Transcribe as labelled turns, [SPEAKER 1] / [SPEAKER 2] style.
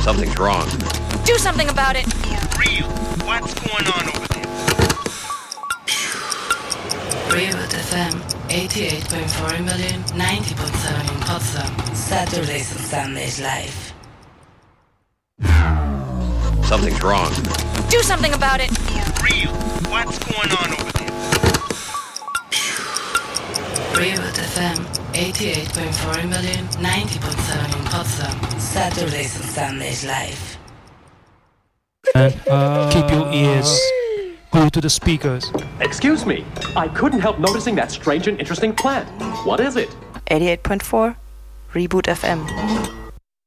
[SPEAKER 1] Something's wrong.
[SPEAKER 2] Do something about it.
[SPEAKER 3] For real, what's going on over there?
[SPEAKER 4] Reboot FM 88.4 in Berlin, 90.7 in Potsdam. Saturdays and Sundays live.
[SPEAKER 1] Something's wrong.
[SPEAKER 2] Do something about it.
[SPEAKER 3] For real, what's going on over there?
[SPEAKER 4] Reboot FM 88.4 in Berlin, 90.7 in Potsdam. Saturdays and Sundays live.
[SPEAKER 5] And keep your ears glued to the speakers.
[SPEAKER 6] Excuse me, I couldn't help noticing that strange and interesting plant. What is it?
[SPEAKER 7] 88.4 Reboot FM.